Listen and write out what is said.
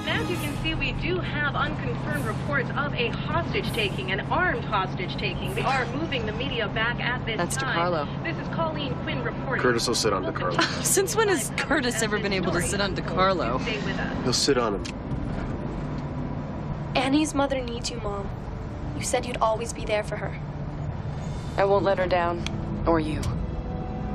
As you can see, we do have unconfirmed reports of a hostage-taking, an armed hostage-taking. They are moving the media back at this That's time. DeCarlo. This is Colleen Quinn reporting. Curtis will sit on DeCarlo. Since when has Curtis ever been able to sit on DeCarlo? Stay with us. He'll sit on him. Annie's mother needs you, Mom. You said you'd always be there for her. I won't let her down. Or you.